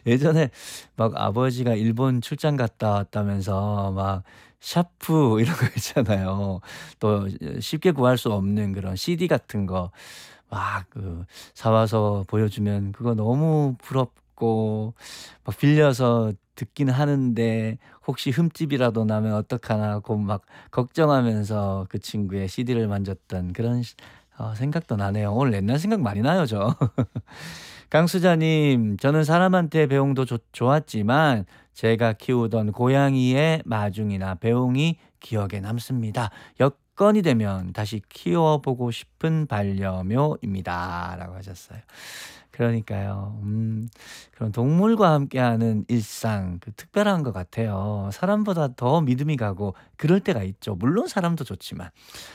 예전에 막 아버지가 일본 출장 갔다 왔다면서 막 샤프 이런 거 있잖아요. 또 쉽게 구할 수 없는 그런 CD 같은 거 막 사 와서 보여주면 그거 너무 부럽고 막 빌려서 듣긴 하는데 혹시 흠집이라도 나면 어떡하나 하고 막 걱정하면서 그 친구의 CD를 만졌던 그런 생각도 나네요. 오늘 옛날 생각 많이 나요 저. 강수자님, 저는 사람한테 배웅도 좋았지만 제가 키우던 고양이의 마중이나 배웅이 기억에 남습니다. 여건이 되면 다시 키워보고 싶은 반려묘입니다. 라고 하셨어요. 그러니까요. 그런 동물과 함께하는 일상, 특별한 것 같아요. 사람보다 더 믿음이 가고 그럴 때가 있죠. 물론 사람도 좋지만.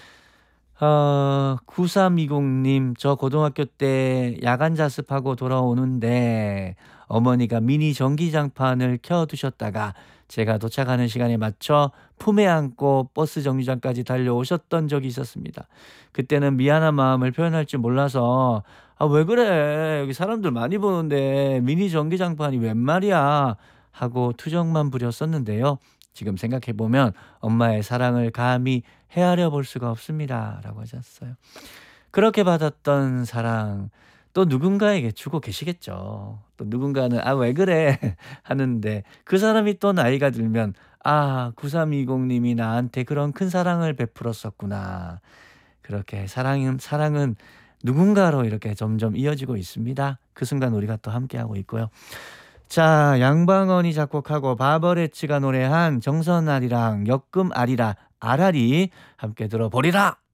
9320님, 저 고등학교 때 야간 자습하고 돌아오는데 어머니가 미니 전기장판을 켜두셨다가 제가 도착하는 시간에 맞춰 품에 안고 버스 정류장까지 달려오셨던 적이 있었습니다. 그때는 미안한 마음을 표현할 줄 몰라서 아, 왜 그래? 여기 사람들 많이 보는데 미니 전기장판이 웬 말이야? 하고 투정만 부렸었는데요. 지금 생각해보면 엄마의 사랑을 감히 헤아려 볼 수가 없습니다. 라고 하셨어요. 그렇게 받았던 사랑 또 누군가에게 주고 계시겠죠. 또 누군가는 아, 왜 그래? 하는데 그 사람이 또 나이가 들면 아, 9320님이 나한테 그런 큰 사랑을 베풀었었구나. 그렇게 사랑은 누군가로 이렇게 점점 이어지고 있습니다. 그 순간 우리가 또 함께하고 있고요. 자, 양방언이 작곡하고 바버레치가 노래한 정선아리랑 엮음 아리라 아라리 함께 들어보리라.